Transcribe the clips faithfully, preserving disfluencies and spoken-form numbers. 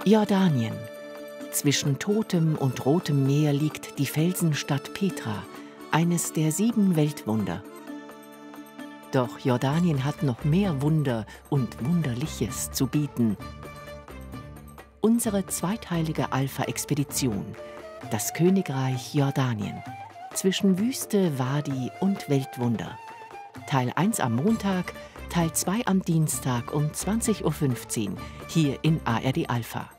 Jordanien. Zwischen Totem und Rotem Meer liegt die Felsenstadt Petra, eines der sieben Weltwunder. Doch Jordanien hat noch mehr Wunder und Wunderliches zu bieten. Unsere zweiteilige Alpha-Expedition, das Königreich Jordanien, zwischen Wüste, Wadi und Weltwunder. Teil eins am Montag, Teil zwei am Dienstag um zwanzig Uhr fünfzehn, hier in A R D Alpha.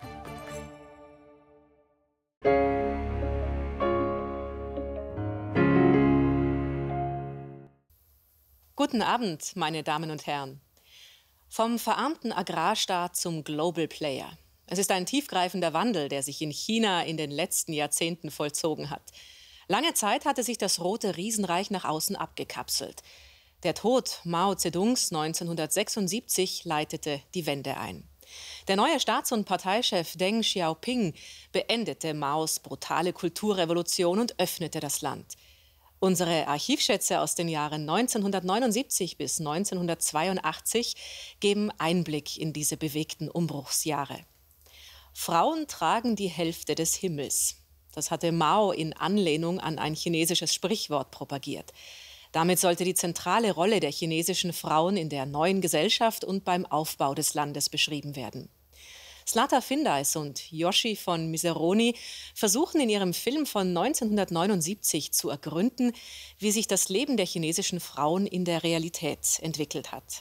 Guten Abend, meine Damen und Herren. Vom verarmten Agrarstaat zum Global Player. Es ist ein tiefgreifender Wandel, der sich in China in den letzten Jahrzehnten vollzogen hat. Lange Zeit hatte sich das rote Riesenreich nach außen abgekapselt. Der Tod Mao Zedongs neunzehnhundertsechsundsiebzig leitete die Wende ein. Der neue Staats- und Parteichef Deng Xiaoping beendete Maos brutale Kulturrevolution und öffnete das Land. Unsere Archivschätze aus den Jahren neunzehnhundertneunundsiebzig bis neunzehnhundertzweiundachtzig geben Einblick in diese bewegten Umbruchsjahre. Frauen tragen die Hälfte des Himmels. Das hatte Mao in Anlehnung an ein chinesisches Sprichwort propagiert. Damit sollte die zentrale Rolle der chinesischen Frauen in der neuen Gesellschaft und beim Aufbau des Landes beschrieben werden. Zlata Findeis und Yoshi von Miseroni versuchen in ihrem Film von neunzehnhundertneunundsiebzig zu ergründen, wie sich das Leben der chinesischen Frauen in der Realität entwickelt hat.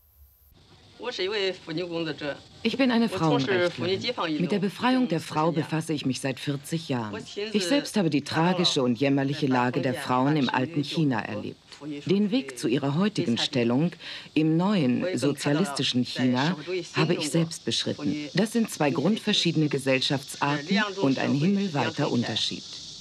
Ich bin eine Frauenrechtlerin. Mit der Befreiung der Frau befasse ich mich seit vierzig Jahren. Ich selbst habe die tragische und jämmerliche Lage der Frauen im alten China erlebt. Den Weg zu ihrer heutigen Stellung im neuen sozialistischen China habe ich selbst beschritten. Das sind zwei grundverschiedene Gesellschaftsarten und ein himmelweiter Unterschied.